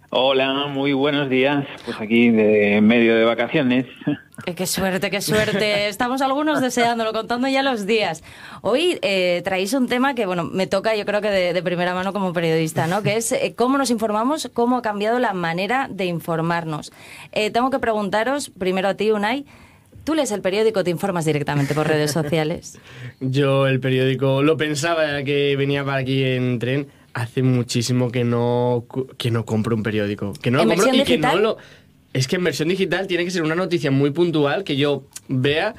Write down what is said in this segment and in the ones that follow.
Hola, muy buenos días. Pues aquí de medio de vacaciones. Qué suerte, qué suerte. Estamos algunos deseándolo, contando ya los días. Hoy traéis un tema que, bueno, me toca yo creo que de primera mano como periodista, ¿no? Que es cómo nos informamos, cómo ha cambiado la manera de informarnos. Tengo que preguntaros, primero a ti, Unai, ¿tú lees el periódico o te informas directamente por redes sociales? Yo el periódico lo pensaba que venía para aquí en tren. Hace muchísimo que no compro un periódico. Que no lo ¿En compro versión y que digital? no lo... Es que en versión digital tiene que ser una noticia muy puntual que yo vea.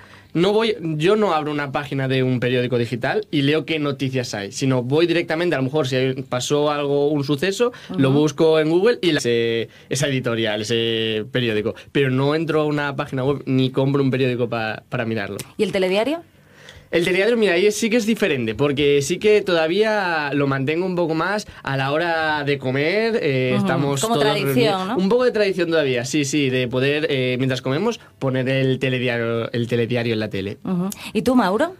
Yo no abro una página de un periódico digital y leo qué noticias hay, sino voy directamente, a lo mejor si pasó algo, un suceso, lo busco en Google y esa editorial, ese periódico. Pero no entro a una página web ni compro un periódico para mirarlo. ¿Y el telediario? El telediario, mira, ahí sí que es diferente, porque sí que todavía lo mantengo un poco más a la hora de comer, estamos como todos tradición, reunidos. ¿no? Un poco de tradición todavía, sí, de poder, mientras comemos, poner el telediario en la tele. ¿Y tú, Mauro?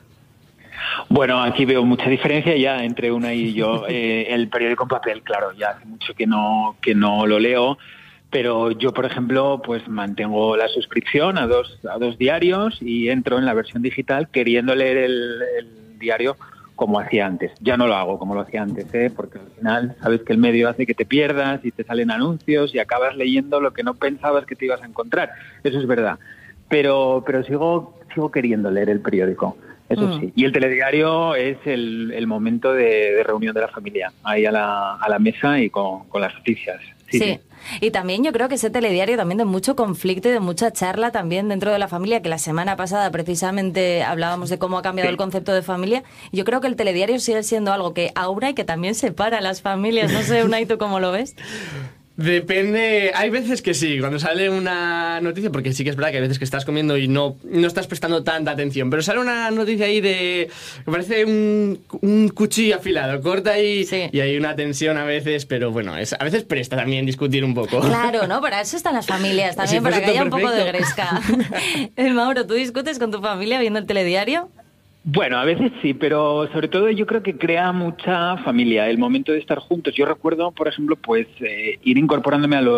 Bueno, aquí veo mucha diferencia ya entre una y yo. El periódico en papel, claro, ya hace mucho que no lo leo. Pero yo, por ejemplo, pues mantengo la suscripción a dos diarios y entro en la versión digital queriendo leer el diario como hacía antes. Ya no lo hago como lo hacía antes, porque al final sabes que el medio hace que te pierdas y te salen anuncios y acabas leyendo lo que no pensabas que te ibas a encontrar. Eso es verdad. Pero sigo queriendo leer el periódico. Eso sí. Y el telediario es el momento de reunión de la familia, ahí a la mesa y con las noticias. Sí. Y también yo creo que ese telediario también de mucho conflicto y de mucha charla también dentro de la familia, que la semana pasada precisamente hablábamos de cómo ha cambiado el concepto de familia. Yo creo que el telediario sigue siendo algo que aúna y que también separa a las familias. No sé, Unai, ¿tú cómo lo ves? Depende, hay veces que sí, cuando sale una noticia, porque sí que es verdad que hay veces que estás comiendo y no estás prestando tanta atención, pero sale una noticia ahí que parece un cuchillo afilado, corta ahí y hay una tensión a veces, pero bueno, a veces presta también discutir un poco. Claro, ¿no? Para eso están las familias también, Sí, para que haya un perfecto. poco de gresca. Mauro, ¿tú discutes con tu familia viendo el telediario? Bueno, a veces sí, pero sobre todo yo creo que crea mucha familia el momento de estar juntos. Yo recuerdo, por ejemplo, pues ir incorporándome a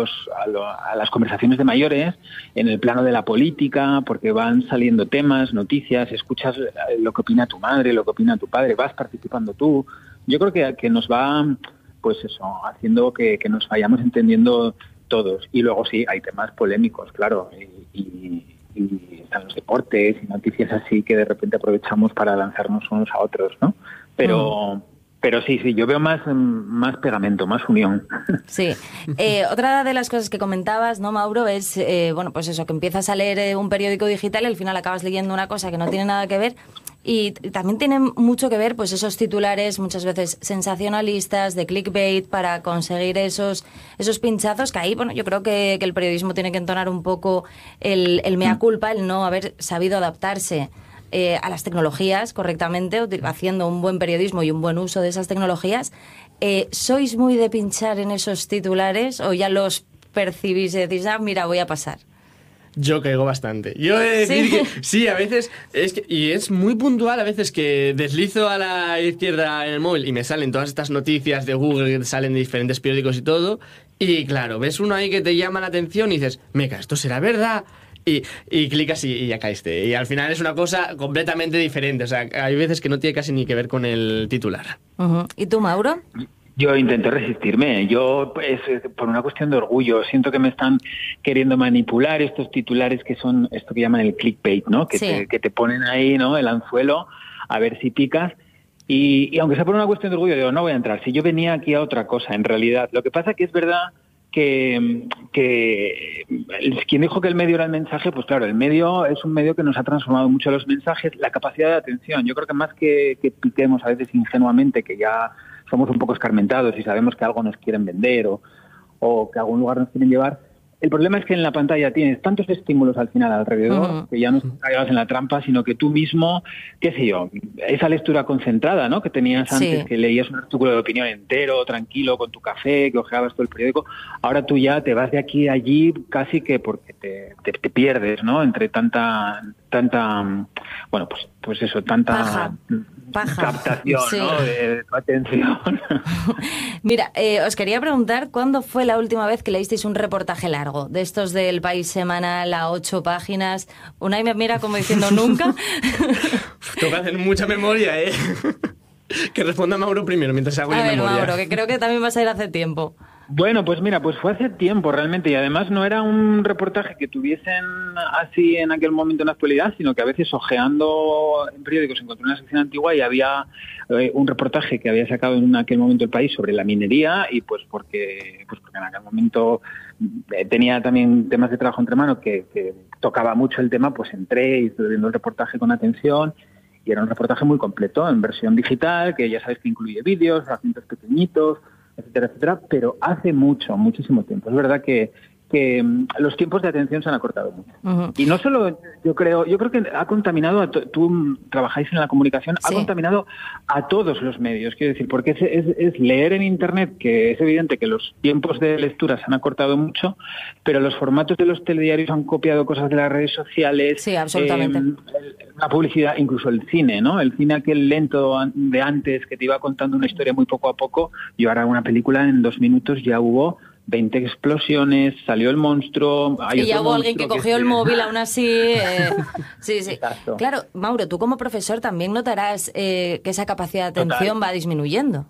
las conversaciones de mayores en el plano de la política, porque van saliendo temas, noticias, escuchas lo que opina tu madre, lo que opina tu padre, vas participando tú. Yo creo que nos va, pues eso, haciendo que nos vayamos entendiendo todos. Y luego sí, hay temas polémicos, claro, y están los deportes y noticias así que de repente aprovechamos para lanzarnos unos a otros, ¿no? Pero sí, yo veo más pegamento, más unión. Sí. Otra de las cosas que comentabas, ¿no, Mauro? Es, bueno, pues eso, que empiezas a leer un periódico digital y al final acabas leyendo una cosa que no tiene nada que ver. Y también tienen mucho que ver pues esos titulares muchas veces sensacionalistas, de clickbait, para conseguir esos pinchazos que ahí, bueno, yo creo que el periodismo tiene que entonar un poco el mea culpa, el no haber sabido adaptarse a las tecnologías correctamente, haciendo un buen periodismo y un buen uso de esas tecnologías. ¿Sois muy de pinchar en esos titulares o ya los percibís y decís, mira, voy a pasar? Yo caigo bastante. Yo he de decir que sí, a veces, y es muy puntual a veces que deslizo a la izquierda en el móvil y me salen todas estas noticias de Google que te salen de diferentes periódicos y todo, y claro, ves uno ahí que te llama la atención y dices, meca, ¿esto será verdad? Y clicas y ya caíste. Y al final es una cosa completamente diferente. O sea, hay veces que no tiene casi ni que ver con el titular. ¿Y tú, Mauro? Yo intento resistirme. Yo, pues, por una cuestión de orgullo, siento que me están queriendo manipular estos titulares que son esto que llaman el clickbait, ¿no? Que te ponen ahí, ¿no? El anzuelo, a ver si picas. Y aunque sea por una cuestión de orgullo, digo, no voy a entrar. Si yo venía aquí a otra cosa, en realidad. Lo que pasa que es verdad que quien dijo que el medio era el mensaje, pues claro, el medio es un medio que nos ha transformado mucho los mensajes, la capacidad de atención. Yo creo que más que piquemos a veces ingenuamente, que ya somos un poco escarmentados y sabemos que algo nos quieren vender o que a algún lugar nos quieren llevar, el problema es que en la pantalla tienes tantos estímulos al final alrededor que ya no caigas en la trampa, sino que tú mismo, qué sé yo, esa lectura concentrada, ¿no?, que tenías antes, que leías un artículo de opinión entero, tranquilo, con tu café, que ojeabas todo el periódico, ahora tú ya te vas de aquí a allí casi que porque te pierdes, ¿no?, entre tanta bueno, pues eso, tanta Paja. captación, Sí. ¿no? De tu atención. Mira, os quería preguntar, ¿cuándo fue la última vez que leísteis un reportaje largo? De estos del País semanal a 8 páginas. Unai me mira como diciendo nunca. Toca hacer mucha memoria, ¿eh? Que responda Mauro primero, mientras hago A yo ver, memoria. Mauro, que creo que también vas a ir hace tiempo. Bueno, pues mira, pues fue hace tiempo realmente, y además no era un reportaje que tuviesen así en aquel momento en la actualidad, sino que a veces ojeando en periódicos encontré una sección antigua y había un reportaje que había sacado en aquel momento El País sobre la minería, y pues porque en aquel momento tenía también temas de trabajo entre manos que tocaba mucho el tema, pues entré y estuve viendo el reportaje con atención. Y era un reportaje muy completo, en versión digital, que ya sabes que incluye vídeos, fragmentos pequeñitos, etcétera, etcétera, pero hace muchísimo tiempo. Es verdad que los tiempos de atención se han acortado mucho. Uh-huh. Y no solo, yo creo que ha contaminado, tú trabajáis en la comunicación, Sí. ha contaminado a todos los medios, quiero decir, porque es leer en Internet, que es evidente que los tiempos de lectura se han acortado mucho, pero los formatos de los telediarios han copiado cosas de las redes sociales. Sí, absolutamente. La publicidad, incluso el cine, ¿no? El cine aquel lento de antes, que te iba contando una historia muy poco a poco, y ahora una película en 2 minutos ya hubo 20 explosiones, salió el monstruo... Y ya hubo alguien que cogió el móvil aún así. Sí. Exacto. Claro, Mauro, tú como profesor también notarás que esa capacidad de atención va disminuyendo.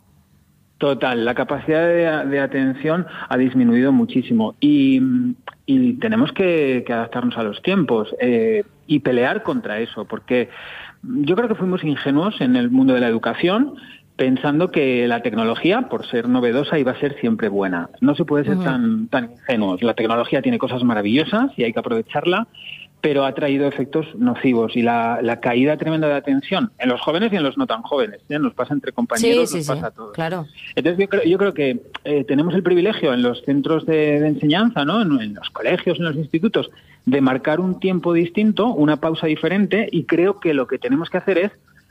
Total, la capacidad de atención ha disminuido muchísimo y tenemos que adaptarnos a los tiempos y pelear contra eso, porque yo creo que fuimos ingenuos en el mundo de la educación, pensando que la tecnología, por ser novedosa, iba a ser siempre buena. No se puede ser tan ingenuos. La tecnología tiene cosas maravillosas y hay que aprovecharla, pero ha traído efectos nocivos y la caída tremenda de atención en los jóvenes y en los no tan jóvenes. Nos pasa entre compañeros, Sí, nos pasa a todos. Claro. Entonces yo creo que tenemos el privilegio en los centros de enseñanza, ¿no? En los colegios, en los institutos, de marcar un tiempo distinto, una pausa diferente, y creo que lo que tenemos que hacer es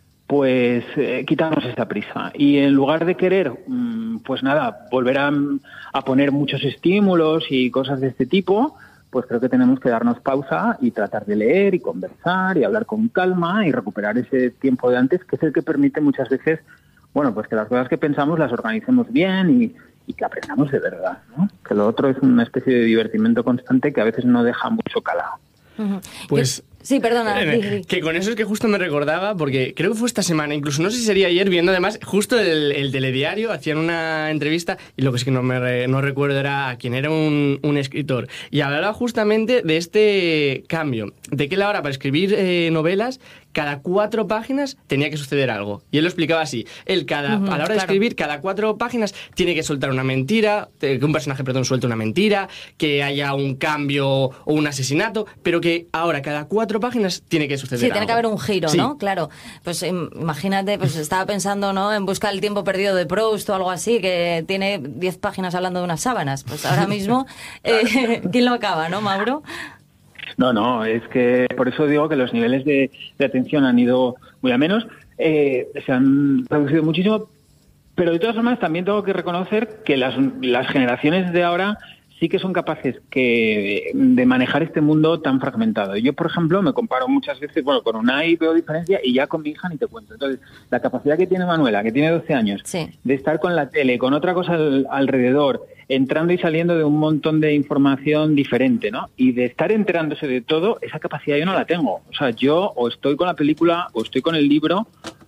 pues quitarnos esta prisa y en lugar de querer pues nada, volver a poner muchos estímulos y cosas de este tipo, pues creo que tenemos que darnos pausa y tratar de leer y conversar y hablar con calma y recuperar ese tiempo de antes, que es el que permite muchas veces, bueno, pues que las cosas que pensamos las organicemos bien y que aprendamos de verdad, ¿no? Que lo otro es una especie de divertimento constante que a veces no deja mucho calado. Pues... Sí, perdona. Que con eso es que justo me recordaba, porque creo que fue esta semana, incluso no sé si sería ayer, viendo además justo el telediario, hacían una entrevista, y lo que sí que no recuerdo era a quién era un escritor, y hablaba justamente de este cambio, de que él ahora para escribir novelas, cada 4 páginas tenía que suceder algo. Y él lo explicaba así. Él a la hora de escribir, cada 4 páginas tiene que soltar una mentira, que un personaje, suelte una mentira, que haya un cambio o un asesinato, pero que ahora cada 4 páginas tiene que suceder algo. Sí, tiene que haber un giro, sí. ¿no? Claro. Pues imagínate, pues estaba pensando, ¿no?, en Busca el tiempo perdido de Proust o algo así, que tiene 10 páginas hablando de unas sábanas. Pues ahora mismo, ¿quién lo acaba, no, Mauro? No, es que por eso digo que los niveles de atención han ido muy a menos, se han reducido muchísimo, pero de todas formas también tengo que reconocer que las generaciones de ahora sí que son capaces de manejar este mundo tan fragmentado. Yo, por ejemplo, me comparo muchas veces, con Unai veo diferencia y ya con mi hija ni te cuento. Entonces, la capacidad que tiene Manuela, que tiene 12 años, sí, de estar con la tele, con otra cosa alrededor, entrando y saliendo de un montón de información diferente, ¿no? Y de estar enterándose de todo, esa capacidad yo no la tengo. O sea, yo o estoy con la película o estoy con el libro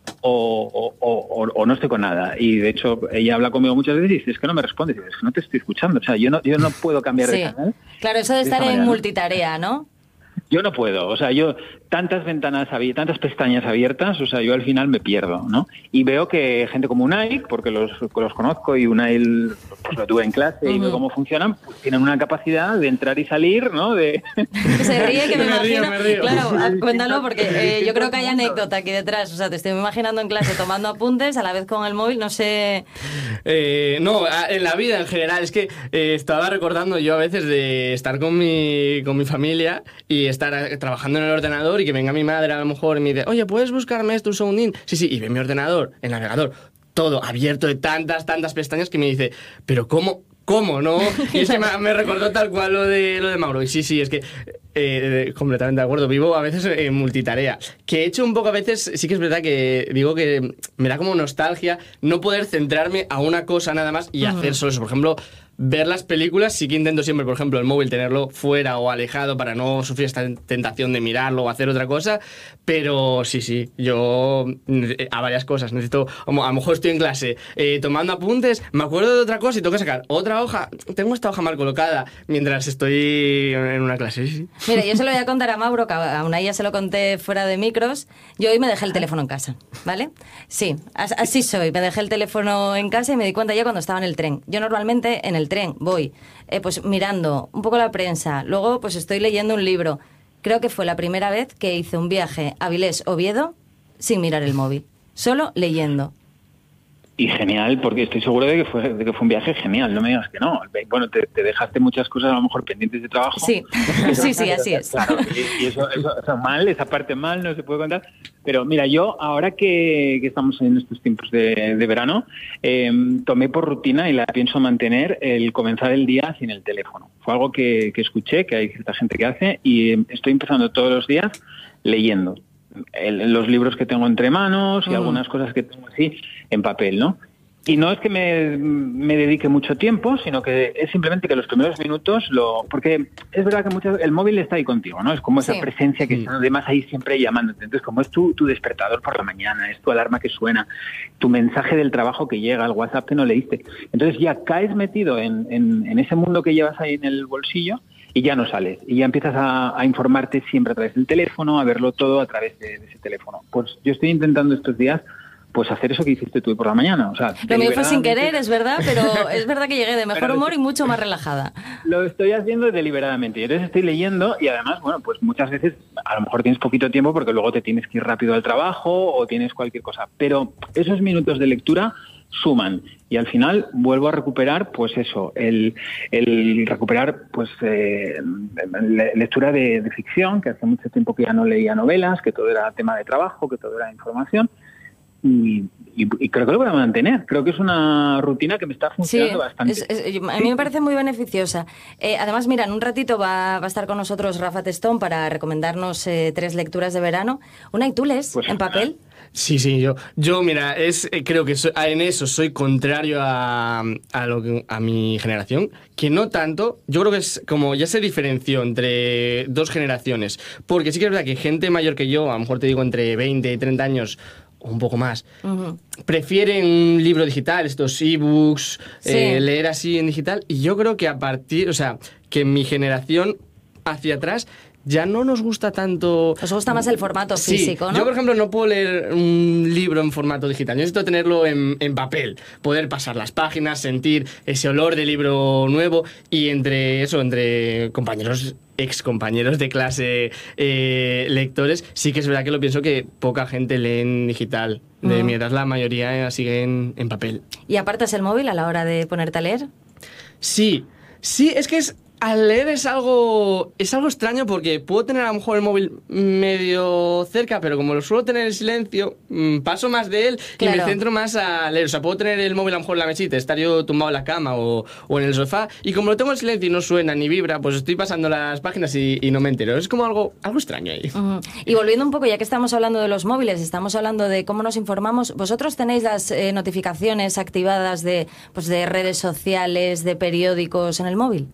o no estoy con nada. Y de hecho ella habla conmigo muchas veces y dice, es que no me respondes, es que no te estoy escuchando. O sea, yo no puedo cambiar sí, de canal. Claro, eso de estar en manera, multitarea, ¿no? Yo no puedo, o sea, yo tantas ventanas abiertas, tantas pestañas abiertas, o sea, yo al final me pierdo, ¿no? Y veo que gente como Unai, porque los conozco y Unai pues lo tuve en clase y veo cómo funcionan, pues tienen una capacidad de entrar y salir, ¿no? Se ríe, que me imagino. Me río. Claro, cuéntalo, porque yo creo que hay anécdota aquí detrás. O sea, te estoy imaginando en clase tomando apuntes, a la vez con el móvil, no sé... No, en la vida en general. Es que estaba recordando yo a veces de estar con mi familia y estar trabajando en el ordenador y que venga mi madre a lo mejor y me dice, oye, ¿puedes buscarme esto un segundín? Sí, y ve mi ordenador, el navegador, todo abierto de tantas pestañas que me dice, pero ¿cómo no? Y es que me recordó tal cual lo de Mauro. Y sí, es que Completamente de acuerdo. Vivo a veces en multitarea. Que he hecho un poco a veces, sí que es verdad que digo que me da como nostalgia no poder centrarme a una cosa nada más y hacer solo eso. Por ejemplo, ver las películas, sí que intento siempre, por ejemplo, el móvil tenerlo fuera o alejado para no sufrir esta tentación de mirarlo o hacer otra cosa, pero sí, yo a varias cosas necesito, a lo mejor estoy en clase tomando apuntes, me acuerdo de otra cosa y tengo que sacar otra hoja, tengo esta hoja mal colocada mientras estoy en una clase. Sí. Mira, yo se lo voy a contar a Mauro, que a una ya se lo conté fuera de micros. Yo hoy me dejé el teléfono en casa, ¿vale? Sí, así soy, me dejé el teléfono en casa y me di cuenta ya cuando estaba en el tren. Yo normalmente en el tren voy pues mirando un poco la prensa, luego pues estoy leyendo un libro. Creo que fue la primera vez que hice un viaje a Avilés-Oviedo sin mirar el móvil, solo leyendo. Y genial, porque estoy seguro de que fue un viaje genial, no me digas que no. Bueno, te dejaste muchas cosas a lo mejor pendientes de trabajo. Sí, sí, así es. Claro, y eso mal, esa parte mal, no se puede contar. Pero mira, yo ahora que estamos en estos tiempos de verano, tomé por rutina y la pienso mantener el comenzar el día sin el teléfono. Fue algo que escuché, que hay cierta gente que hace, y estoy empezando todos los días leyendo. Los libros que tengo entre manos y algunas cosas que tengo así en papel, ¿no? Y no es que me dedique mucho tiempo, sino que es simplemente que los primeros minutos porque es verdad que el móvil está ahí contigo, ¿no? Es como esa presencia que está además ahí siempre llamándote. Entonces, como es tu despertador por la mañana, es tu alarma que suena, tu mensaje del trabajo que llega, el WhatsApp que no leíste. Entonces ya caes metido en ese mundo que llevas ahí en el bolsillo y ya no sales. Y ya empiezas a informarte siempre a través del teléfono, a verlo todo a través de ese teléfono. Pues yo estoy intentando estos días pues hacer eso que hiciste tú por la mañana. O sea, lo mío fue sin querer, es verdad, pero es verdad que llegué de mejor humor y mucho más relajada. Lo estoy haciendo deliberadamente. Y entonces estoy leyendo y además, bueno, pues muchas veces a lo mejor tienes poquito tiempo porque luego te tienes que ir rápido al trabajo o tienes cualquier cosa. Pero esos minutos de lectura suman y al final vuelvo a recuperar pues eso, el recuperar pues lectura de ficción, que hace mucho tiempo que ya no leía novelas, que todo era tema de trabajo, que todo era información. Y creo que lo voy a mantener. Creo que es una rutina que me está funcionando bastante. A mí me parece muy beneficiosa. Además, mira, en un ratito va a estar con nosotros Rafa Testón para recomendarnos 3 lecturas de verano. Una, ¿y tú lees pues, en papel? Sí, yo mira, creo que en eso soy contrario a mi generación, que no tanto. Yo creo que es como ya se diferenció entre 2 generaciones, porque sí que es verdad que gente mayor que yo, a lo mejor te digo entre 20 y 30 años, un poco más, prefieren un libro digital, estos ebooks, leer así en digital, y yo creo que que mi generación hacia atrás ya no nos gusta tanto. Os gusta más el formato físico, ¿no? Yo, por ejemplo, no puedo leer un libro en formato digital. Yo necesito tenerlo en papel, poder pasar las páginas, sentir ese olor de libro nuevo y entre compañeros, excompañeros de clase, lectores, sí que es verdad que lo pienso que poca gente lee en digital. De mi edad la mayoría sigue en papel. ¿Y apartas el móvil a la hora de ponerte a leer? Sí, es que al leer es algo extraño porque puedo tener a lo mejor el móvil medio cerca, pero como lo suelo tener en silencio, paso más de él y me centro más a leer. O sea, puedo tener el móvil a lo mejor en la mesita, estar yo tumbado en la cama o en el sofá, y como lo tengo en silencio y no suena ni vibra, pues estoy pasando las páginas y no me entero. Es como algo extraño ahí. Y volviendo un poco, ya que estamos hablando de los móviles, estamos hablando de cómo nos informamos, ¿vosotros tenéis las notificaciones activadas de redes sociales, de periódicos en el móvil?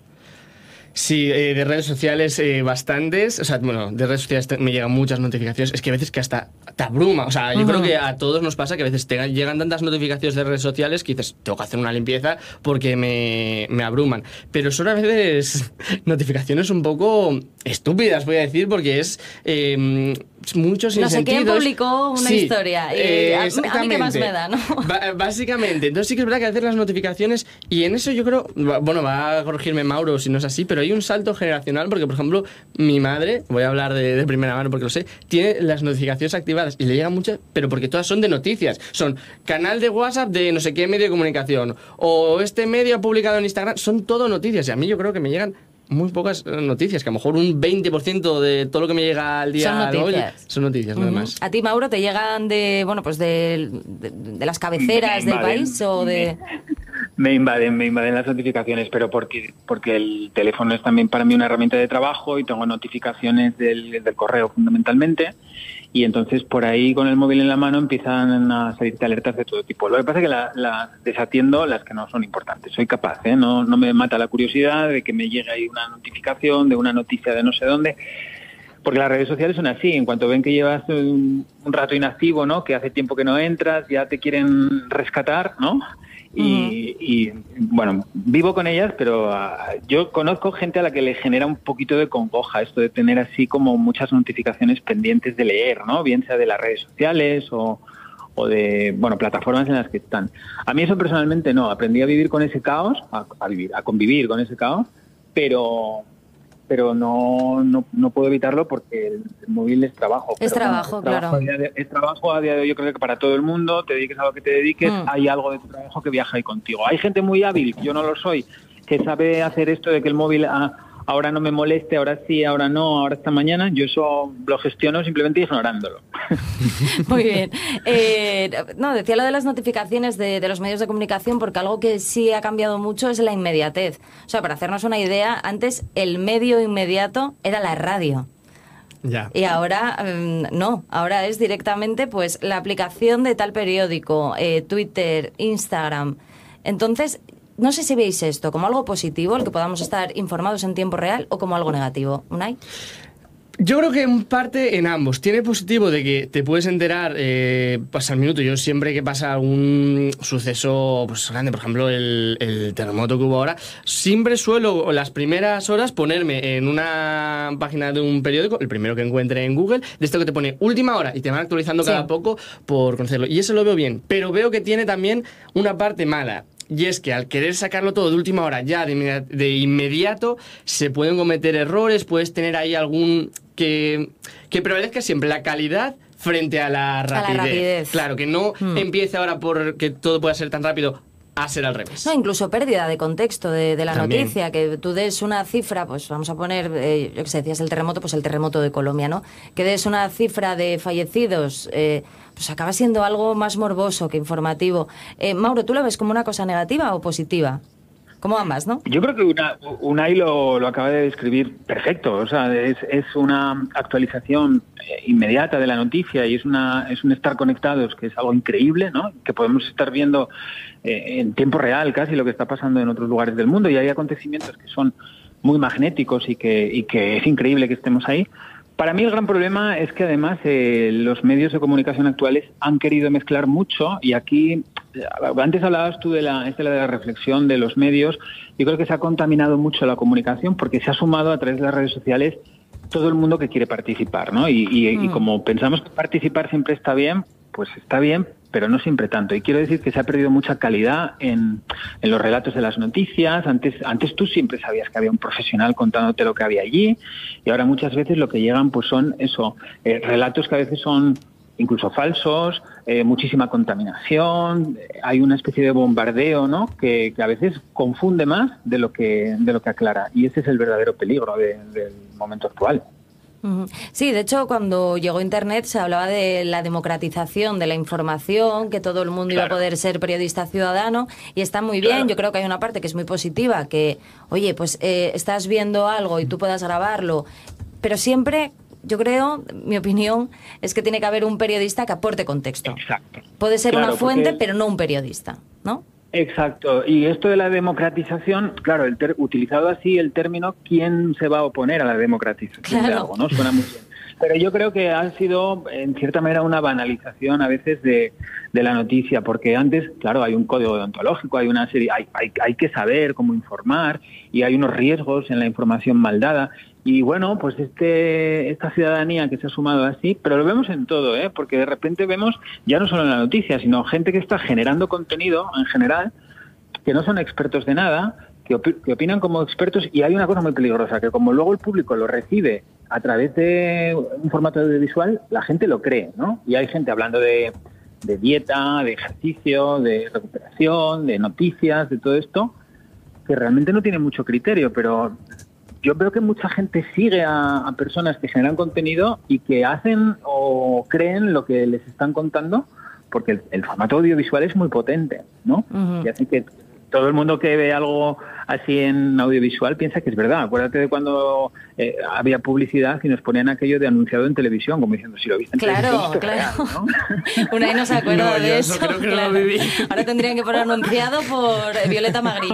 Sí, de redes sociales bastantes. O sea, bueno, de redes sociales me llegan muchas notificaciones. Es que a veces que hasta te abruma. O sea, yo creo que a todos nos pasa que a veces te llegan tantas notificaciones de redes sociales que dices, tengo que hacer una limpieza porque me abruman. Pero son a veces notificaciones un poco estúpidas, voy a decir, porque es muchos sinsentidos. No sé quién publicó una historia. A mí qué más me da, ¿no? Básicamente. Entonces sí que es verdad que hacer las notificaciones, y en eso yo creo, bueno, va a corregirme Mauro si no es así, pero hay un salto generacional porque, por ejemplo, mi madre, voy a hablar de primera mano porque lo sé, tiene las notificaciones activadas y le llegan muchas, pero porque todas son de noticias. Son canal de WhatsApp de no sé qué medio de comunicación, o este medio ha publicado en Instagram, son todo noticias, y a mí yo creo que me llegan muy pocas noticias, que a lo mejor un 20% de todo lo que me llega al día son noticias, nada más. ¿A ti, Mauro, te llegan de las cabeceras del país o de...? Me invaden las notificaciones, pero porque el teléfono es también para mí una herramienta de trabajo y tengo notificaciones del correo fundamentalmente, y entonces por ahí con el móvil en la mano empiezan a salirte alertas de todo tipo. Lo que pasa es que las desatiendo las que no son importantes. Soy capaz, no me mata la curiosidad de que me llegue ahí una notificación de una noticia de no sé dónde. Porque las redes sociales son así, en cuanto ven que llevas un rato inactivo, ¿no? Que hace tiempo que no entras, ya te quieren rescatar, ¿no? Y bueno, vivo con ellas, pero yo conozco gente a la que le genera un poquito de congoja esto de tener así como muchas notificaciones pendientes de leer, ¿no? Bien sea de las redes sociales o de, bueno, plataformas en las que están. A mí eso personalmente no, aprendí a vivir con ese caos, a convivir con ese caos, pero no puedo evitarlo porque el móvil es trabajo. Es trabajo, claro. Es trabajo a día de hoy, yo creo que para todo el mundo, te dediques a lo que te dediques, hay algo de tu trabajo que viaja ahí contigo. Hay gente muy hábil, yo no lo soy, que sabe hacer esto de que el móvil ahora no me moleste, ahora sí, ahora no, ahora esta mañana. Yo eso lo gestiono simplemente ignorándolo. Muy bien. Decía lo de las notificaciones de los medios de comunicación, porque algo que sí ha cambiado mucho es la inmediatez. O sea, para hacernos una idea, antes el medio inmediato era la radio. Ya. Y ahora no, ahora es directamente pues la aplicación de tal periódico, Twitter, Instagram. Entonces, no sé si veis esto como algo positivo, el que podamos estar informados en tiempo real, o como algo negativo. ¿Unai? Yo creo que en parte en ambos. Tiene positivo de que te puedes enterar pasa al minuto. Yo siempre que pasa algún suceso pues grande, por ejemplo el terremoto que hubo ahora, siempre suelo las primeras horas ponerme en una página de un periódico, el primero que encuentre en Google, de esto que te pone última hora y te van actualizando cada poco por conocerlo. Y eso lo veo bien, pero veo que tiene también una parte mala. Y es que al querer sacarlo todo de última hora, ya de inmediato, se pueden cometer errores, puedes tener ahí algún que prevalezca siempre la calidad frente a la rapidez. Claro, que no empiece ahora porque todo pueda ser tan rápido a ser al revés. No, incluso pérdida de contexto de la También. noticia, que tú des una cifra, pues vamos a poner, yo que sé, decías el terremoto, pues el terremoto de Colombia, ¿no? Que des una cifra de fallecidos, pues acaba siendo algo más morboso que informativo. Mauro, ¿tú lo ves como una cosa negativa o positiva? Como ambas, ¿no? Yo creo que Unai lo acaba de describir perfecto. O sea, es una actualización inmediata de la noticia y es un estar conectados que es algo increíble, ¿no? Que podemos estar viendo en tiempo real casi lo que está pasando en otros lugares del mundo, y hay acontecimientos que son muy magnéticos y que es increíble que estemos ahí. Para mí el gran problema es que además los medios de comunicación actuales han querido mezclar mucho, y aquí, antes hablabas tú de la reflexión de los medios. Yo creo que se ha contaminado mucho la comunicación porque se ha sumado a través de las redes sociales todo el mundo que quiere participar, ¿no? Y como pensamos que participar siempre está bien, pues está bien, pero no siempre tanto. Y quiero decir que se ha perdido mucha calidad en los relatos de las noticias. Antes tú siempre sabías que había un profesional contándote lo que había allí, y ahora muchas veces lo que llegan pues son relatos que a veces son incluso falsos, muchísima contaminación, hay una especie de bombardeo, ¿no? que a veces confunde más de lo que aclara, y ese es el verdadero peligro del momento actual. Sí, de hecho, cuando llegó Internet se hablaba de la democratización de la información, que todo el mundo iba a poder ser periodista ciudadano, y está muy bien. Yo creo que hay una parte que es muy positiva, que, oye, pues estás viendo algo y tú puedas grabarlo, pero siempre, yo creo, mi opinión, es que tiene que haber un periodista que aporte contexto. Exacto. Puede ser una fuente, pero no un periodista, ¿no? Exacto. Y esto de la democratización, claro, utilizado así el término, ¿quién se va a oponer a la democratización de algo, no? Suena muy bien. Pero yo creo que ha sido, en cierta manera, una banalización a veces de la noticia, porque antes, claro, hay un código deontológico, hay una serie, hay que saber cómo informar, y hay unos riesgos en la información mal dada. Y bueno, pues esta ciudadanía que se ha sumado así, pero lo vemos en todo, porque de repente vemos, ya no solo en la noticia, sino gente que está generando contenido en general, que no son expertos de nada, que opinan como expertos, y hay una cosa muy peligrosa, que como luego el público lo recibe a través de un formato audiovisual, la gente lo cree, ¿no? Y hay gente hablando de dieta, de ejercicio, de recuperación, de noticias, de todo esto, que realmente no tiene mucho criterio, pero yo veo que mucha gente sigue a personas que generan contenido y que hacen o creen lo que les están contando, porque el formato audiovisual es muy potente, ¿no? Y hace que todo el mundo que ve algo así en audiovisual piensa que es verdad. Acuérdate de cuando había publicidad y nos ponían aquello de anunciado en televisión, como diciendo, si lo viste en televisión, claro. real, ¿no? Una vez no se acuerda de eso. Creo que claro. no lo viví. Ahora tendrían que poner anunciado por Violeta Magri.